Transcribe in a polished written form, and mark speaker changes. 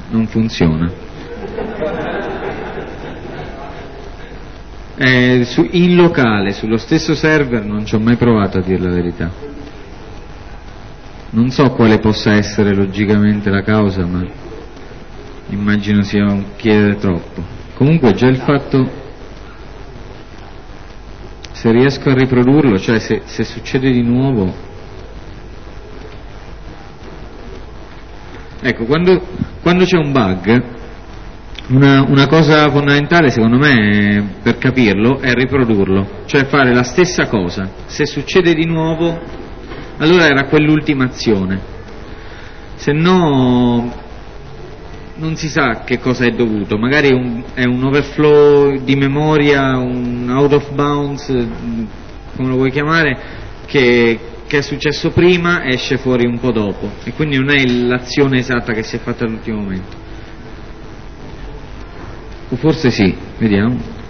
Speaker 1: non funziona. In locale, sullo stesso server, non ci ho mai provato, a dire la verità. Non so quale possa essere logicamente la causa, ma immagino sia un chiedere troppo. Comunque già il fatto, se riesco a riprodurlo, cioè se succede di nuovo, ecco, quando c'è un bug, una cosa fondamentale secondo me per capirlo è riprodurlo, cioè fare la stessa cosa. Se succede di nuovo, allora era quell'ultima azione, se no non si sa che cosa è dovuto, magari è un overflow di memoria, un out of bounds, come lo vuoi chiamare, che è successo prima, esce fuori un po' dopo, e quindi non è l'azione esatta che si è fatta all'ultimo momento. O forse sì, vediamo.